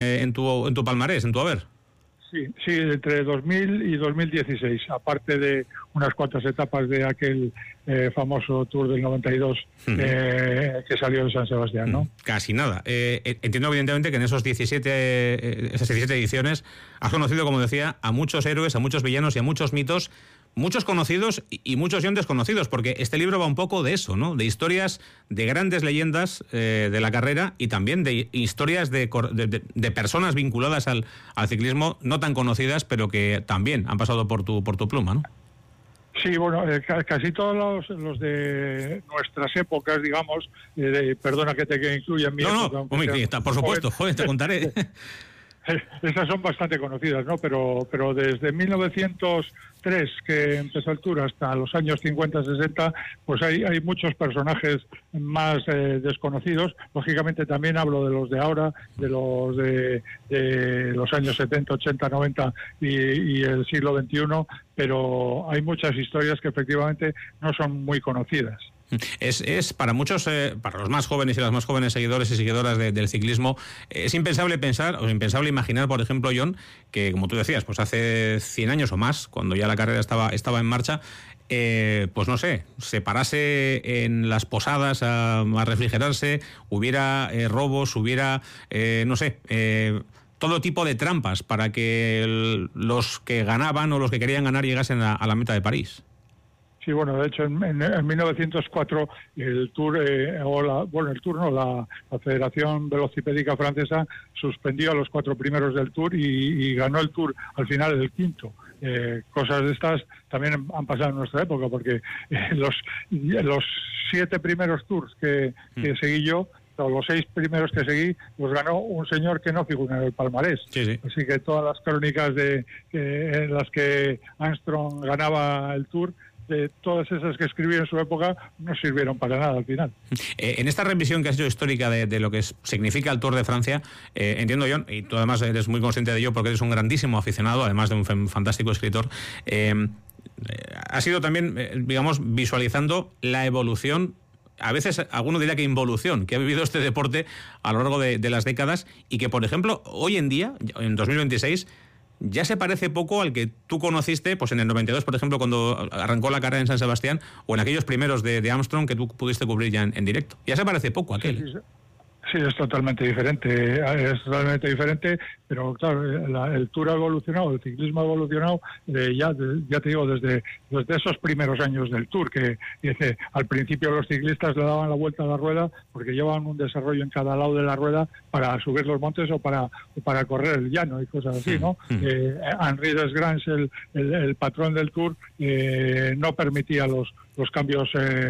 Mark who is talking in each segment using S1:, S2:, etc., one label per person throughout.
S1: en tu palmarés, en tu haber.
S2: Sí, entre 2000 y 2016, aparte de unas cuantas etapas de aquel famoso Tour del 92 que salió de San Sebastián, ¿no?
S1: Casi nada. Entiendo evidentemente que en esas 17 ediciones has conocido, como decía, a muchos héroes, a muchos villanos y a muchos mitos, muchos conocidos y muchos desconocidos, porque este libro va un poco de eso, ¿no? De historias de grandes leyendas de la carrera y también de historias de personas vinculadas al ciclismo no tan conocidas, pero que también han pasado por tu pluma, ¿no?
S2: Sí, bueno, casi todos los de nuestras épocas, digamos, perdona que te incluya en mi época.
S1: No, por supuesto, joder, te contaré.
S2: Esas son bastante conocidas, ¿no? Pero desde 1903, que empezó el Tour, hasta los años 50-60, pues hay muchos personajes más desconocidos. Lógicamente también hablo de los de ahora, de los años 70, 80, 90 y el siglo XXI, pero hay muchas historias que efectivamente no son muy conocidas.
S1: Es para muchos, para los más jóvenes y las más jóvenes seguidores y seguidoras del ciclismo, es impensable pensar o impensable imaginar, por ejemplo, Jon, que como tú decías, pues hace 100 años o más, cuando ya la carrera estaba en marcha, pues no sé, se parase en las posadas a refrigerarse, hubiera robos, hubiera, no sé, todo tipo de trampas para que los que ganaban o los que querían ganar llegasen a la meta de París.
S2: Sí, bueno, de hecho en 1904 el Tour, la Federación Velocipédica Francesa suspendió a los 4 primeros del Tour y ganó el Tour al final el quinto. Cosas de estas también han pasado en nuestra época, porque los 7 primeros Tours que seguí yo, los 6 primeros que seguí, los ganó un señor que no figura en el palmarés.
S1: Sí.
S2: Así que todas las crónicas en las que Armstrong ganaba el Tour, de todas esas que escribí en su época, no sirvieron para nada al final.
S1: En esta revisión que has hecho histórica de lo que significa el Tour de Francia, entiendo, Jon, y tú además eres muy consciente de ello porque eres un grandísimo aficionado, además de un fantástico escritor, has ido también, digamos, visualizando la evolución, a veces alguno diría que involución, que ha vivido este deporte a lo largo de las décadas y que, por ejemplo, hoy en día, en 2026, ya se parece poco al que tú conociste pues en el 92, por ejemplo, cuando arrancó la carrera en San Sebastián, o en aquellos primeros de Armstrong que tú pudiste cubrir ya en directo. Ya se parece poco a aquel.
S2: Sí, es totalmente diferente, pero claro, el Tour ha evolucionado, el ciclismo ha evolucionado, ya te digo, desde esos primeros años del Tour, que dice, al principio los ciclistas le daban la vuelta a la rueda porque llevaban un desarrollo en cada lado de la rueda para subir los montes o para correr el llano y cosas así, ¿no? Henri Desgrange, el patrón del Tour, no permitía los cambios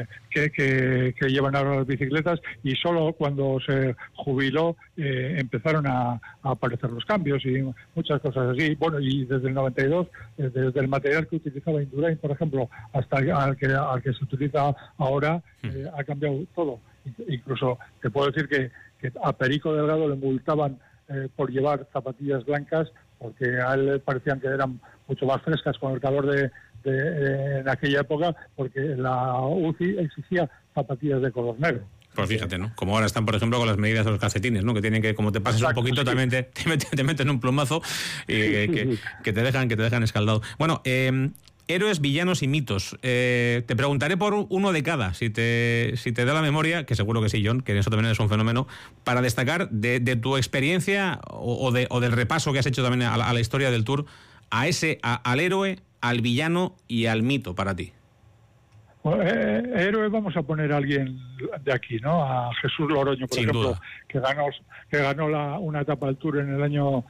S2: que llevan ahora las bicicletas, y solo cuando se jubiló empezaron a aparecer los cambios y muchas cosas así. Bueno, y desde el 92, desde el material que utilizaba Indurain, por ejemplo, hasta al que se utiliza ahora, ha cambiado todo. Incluso te puedo decir que a Perico Delgado le multaban por llevar zapatillas blancas, porque a él le parecían que eran mucho más frescas con el calor en aquella época, porque la UCI exigía zapatillas de color negro.
S1: Pues fíjate, ¿no? Como ahora están, por ejemplo, con las medidas de los calcetines, ¿no? Que tienen que, como te pases un poquito, también te meten un plomazo y que te dejan escaldado. Bueno, héroes, villanos y mitos. Te preguntaré por uno de cada, si te da la memoria, que seguro que sí, Jon, que eso también es un fenómeno, para destacar de tu experiencia o del repaso que has hecho también a la historia del Tour, al héroe, al villano y al mito para ti.
S2: Bueno, héroe, vamos a poner a alguien de aquí, ¿no? A Jesús Loroño, por ejemplo, que ganó una etapa del Tour en el año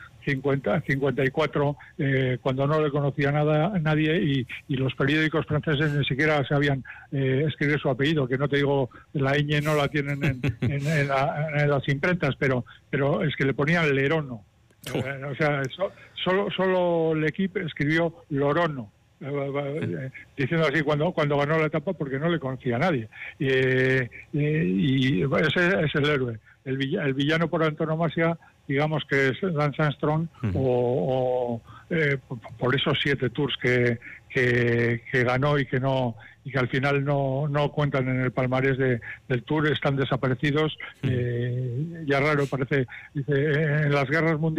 S2: 54, cuando no le conocía nadie y los periódicos franceses ni siquiera sabían escribir su apellido, que no te digo, la ñ no la tienen en las imprentas, pero es que le ponían Lerono. O sea, solo el equipo escribió Lorono, diciendo así cuando ganó la etapa, porque no le conocía a nadie. Y ese es el héroe. El villano por antonomasia, digamos, que es Lance Armstrong, o por esos 7 tours que ganó y que al final no cuentan en el palmarés del Tour, están desaparecidos. Ya raro parece, dice, en las guerras mundiales